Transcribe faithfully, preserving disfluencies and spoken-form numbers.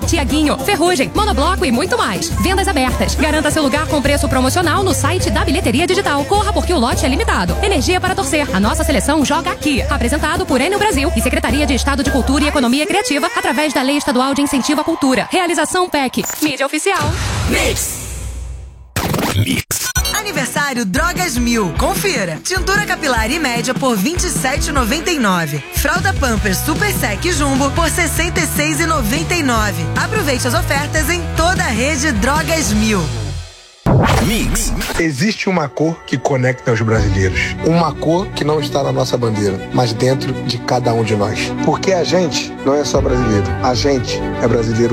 Tiaguinho, Ferrugem, Monobloco e muito mais. Vendas abertas. Garanta seu lugar com preço promocional no site da Bilheteria Digital. Corra porque o lote é limitado. Energia para torcer. A nossa seleção joga aqui. Apresentado por Enel Brasil e Secretaria de Estado de Cultura e Economia Criativa através da Lei Estadual de Incentivo à Cultura. Realização P E C. Mídia oficial. Mix. Mix. Aniversário Drogas Mil. Confira. Tintura capilar e média por vinte e sete reais e noventa e nove centavos. Fralda Pampers Super Sec Jumbo por sessenta e seis reais e noventa e nove centavos. Aproveite as ofertas em toda a rede Drogas Mil. Mix. Existe uma cor que conecta os brasileiros. Uma cor que não está na nossa bandeira, mas dentro de cada um de nós. Porque a gente não é só brasileiro. A gente é brasileiro